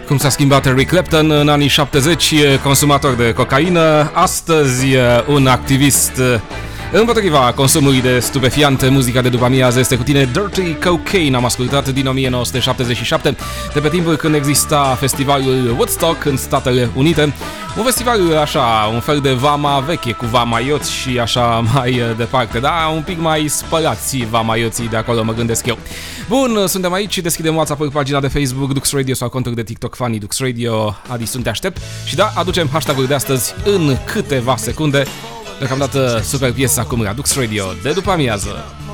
Cum s-a schimbat Eric Clapton în anii 70, consumator de cocaină, astăzi un activist împotriva consumului de stupefiante. Muzica de după amiază este cu tine, Dirty Cocaine. Am ascultat din 1977, de pe timpul când exista festivalul Woodstock în Statele Unite. Un festival așa, un fel de vama veche cu vamaioți și așa mai departe, da, un pic mai spălați vamaioții de acolo, mă gândesc eu. Bun, suntem aici, deschidem WhatsApp-ul, pagina de Facebook Dux Radio sau contul de TikTok Funny Dux Radio. Adi, sunt te aștept și da, aducem hashtag-ul de astăzi în câteva secunde. Deocamdată super piesă acum la Dux Radio de după amiază.